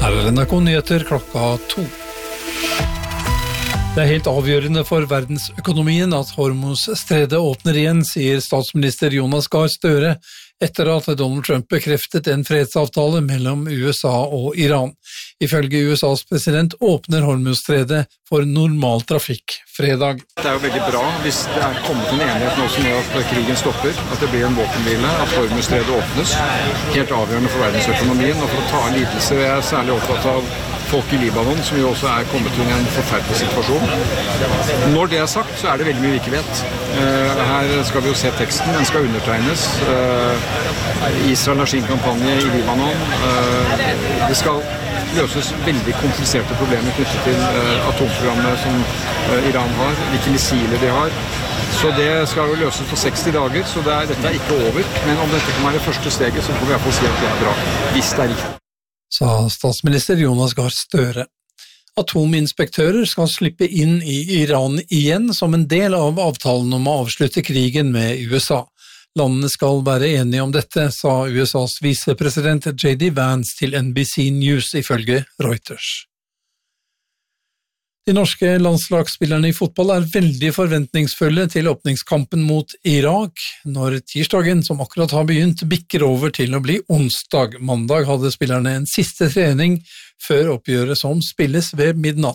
Her NRK Nyheter klokka 2. Det helt avgjørende for verdensøkonomien at Hormuzstredet åpner igjen, sier statsminister Jonas Gahr Støre, etter at Donald Trump bekreftet en fredsavtale mellom USA og Iran. Ifølge USAs president åpner Hormuzstredet for normal trafikk fredag. Det jo veldig bra hvis det kommet en enighet nå som gjør at krigen stopper, at det blir en våpenhvile, at Hormuzstredet åpnes. Helt avgjørende for verdensøkonomien, og for å ta lidelse er jeg særlig opptatt av folk i Libanon, som jo også kommet til en forferdelig situasjon. Når det sagt, så det veldig mye vi ikke vet. Her skal vi jo se teksten, den skal undertegnes. Israel har sin kampanje i Libanon. Det skal løses veldig kompliserte problemer knyttet til atomprogrammet som Iran har, hvilke missiler de har. Så det skal jo løses på 60 dager, så dette ikke over. Men om dette kan være første steget, så får vi i hvert fall si at det bra, hvis det riktig. Sa statsminister Jonas Gahr Støre. Atominspektører skal slippe inn i Iran igjen som en del av avtalen om å avslutte krigen med USA. Landene skal være enige om dette, sa USAs visepresident J.D. Vance til NBC News ifølge Reuters. De norske landslagsspillerne i fotball veldig forventningsfulle til åpningskampen mot Irak, når tirsdagen, som akkurat har begynt, bikker over til å bli onsdag. Mandag hadde spillerne en siste trening før oppgjøret som spilles ved midnatt.